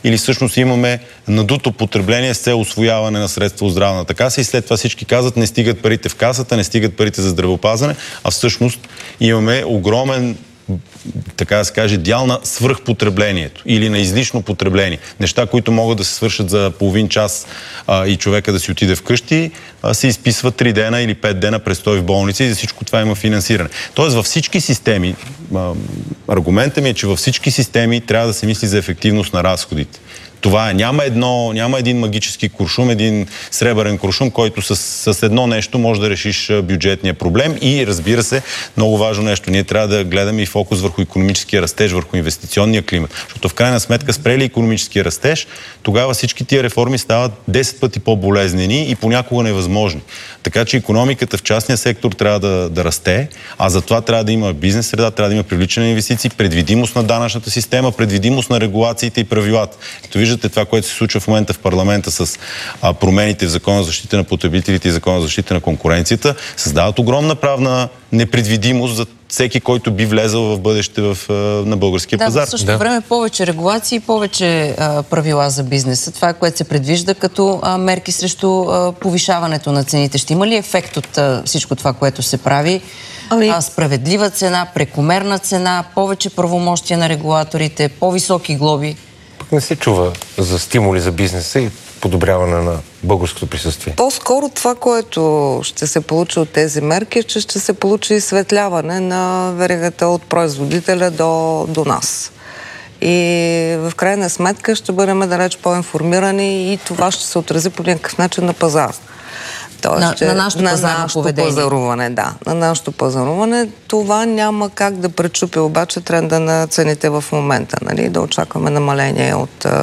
или всъщност имаме надуто потребление с цел усвояване на средства от здравната каса и след това всички казват, не стигат парите в касата, не стигат парите за здравеопазване, а всъщност имаме огромен, така да се каже, дял на свръхпотреблението или на излишно потребление. Неща, които могат да се свършат за половин час и човека да си отиде вкъщи, се изписва 3 дена или 5 дена престой в болница и за всичко това има финансиране. Тоест във всички системи, аргументът ми е, че във всички системи трябва да се мисли за ефективност на разходите. Това е. Няма един магически куршум, един сребърен куршум, който с едно нещо може да решиш бюджетния проблем. И разбира се, много важно нещо, ние трябва да гледаме и фокус върху икономическия растеж, върху инвестиционния климат. Защото в крайна сметка спрели икономическия растеж, тогава всички тия реформи стават 10 пъти по-болезнени и понякога невъзможни. Така че икономиката в частния сектор трябва да расте, а за това трябва да има бизнес среда, трябва да има привличане на инвестиции, предвидимост на данъчната система, предвидимост на регулациите и правилата. Ето виждате това, което се случва в момента в парламента с промените в Закона за защита на потребителите и Закона за защита на конкуренцията, създават огромна правна непредвидимост за всеки, който би влезъл в бъдеще на българския пазар. В същото време повече регулации, повече правила за бизнеса. Това е, което се предвижда като мерки срещу повишаването на цените. Ще има ли ефект от всичко това, което се прави? Справедлива цена, прекомерна цена, повече правомощия на регулаторите, по-високи глоби? Не се чува за стимули за бизнеса и подобряване на българското присъствие. По-скоро това, което ще се получи от тези мерки, е, че ще се получи изсветляване на веригата от производителя до нас. И в крайна сметка ще бъдем далеч по-информирани и това ще се отрази по някакъв начин на пазар. На нашето пазарно поведение. На нашето пазаруване. Това няма как да пречупи обаче тренда на цените в момента. Нали? Да очакваме намаление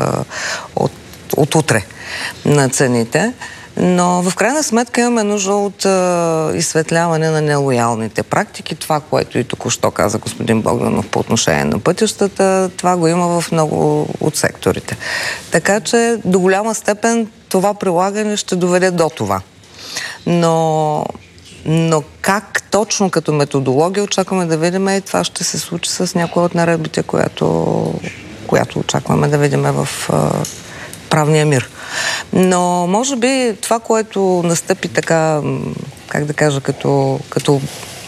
от утре на цените. Но в крайна сметка имаме нужда от изсветляване на нелоялните практики. Това, което и току-що каза господин Богданов по отношение на пътищата, това го има в много от секторите. Така че до голяма степен това прилагане ще доведе до това. Но как точно като методология очакваме да видим и това ще се случи с някои от наредбите, която очакваме да видим в правния мир. Но може би това, което настъпи така, как да кажа, като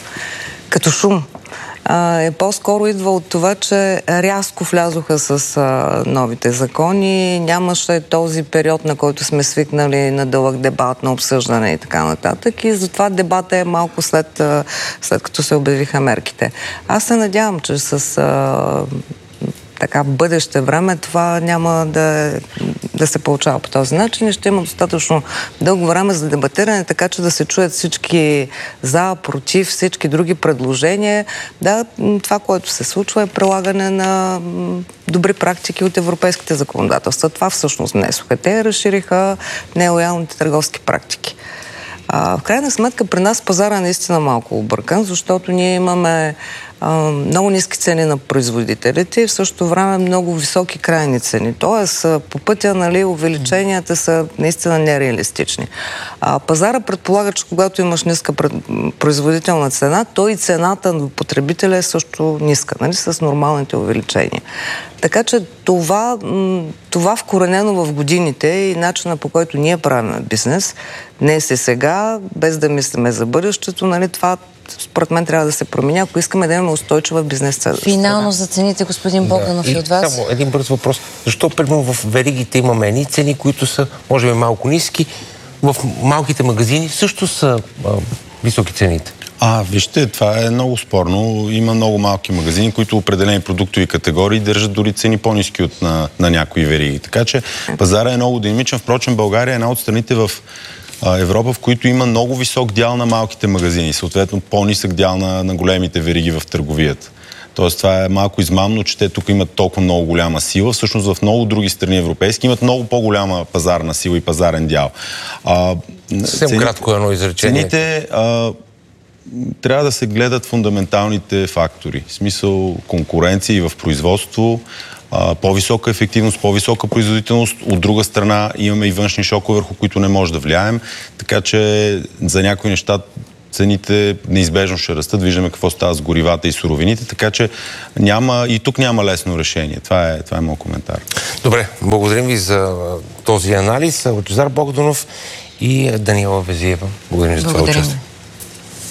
шум, е по-скоро идва от това, че рязко влязоха с новите закони. Нямаше този период, на който сме свикнали на дълъг дебат, на обсъждане и така нататък. И затова дебата е малко след като се обявиха мерките. Аз се надявам, че с бъдеще време това няма да се получава по този начин и ще има достатъчно дълго време за дебатиране, така че да се чуят всички за, против, всички други предложения. Да, това, което се случва е прилагане на добри практики от европейските законодателства. Това всъщност внесоха. Те разшириха нелоялните търговски практики. В крайна сметка при нас пазара е наистина малко объркан, защото ние имаме много ниски цени на производителите и в същото време много високи крайни цени. Тоест, по пътя, увеличенията са наистина нереалистични. Пазара предполага, че когато имаш ниска производителна цена, то и цената на потребителя е също ниска, с нормалните увеличения. Така че това вкоренено в годините и начина, по който ние правим бизнес, днес и сега, без да мислиме за бъдещето, това според мен трябва да се промени, ако искаме да имаме устойчива бизнес. Финално за цените, господин Богданов, и от вас. Само един бърз въпрос. Защо, примерно, в веригите имаме едни цени, които са, може би, малко ниски, в малките магазини също са високи цените? Вижте, това е много спорно. Има много малки магазини, които определени продуктови категории държат дори цени по-ниски от на някои вериги. Така че пазара е много динамичен. Впрочем, България е една от страните в Европа, в които има много висок дял на малките магазини, съответно по-нисък дял на големите вериги в търговията. Тоест това е малко измамно, че те тук имат толкова много голяма сила. Всъщност в много други страни европейски имат много по-голяма пазарна сила и пазарен дял. Съвсем кратко едно изречение. Цените трябва да се гледат фундаменталните фактори. В смисъл конкуренция и в производство, по-висока ефективност, по-висока производителност. От друга страна имаме и външни шокове, върху които не може да влияем. Така че за някои неща цените неизбежно ще растат. Виждаме какво става с горивата и суровините, така че и тук няма лесно решение. Това е моят коментар. Добре, благодарим ви за този анализ. Лъчезар Богданов и Даниела Везиева. Благодарим за това участие.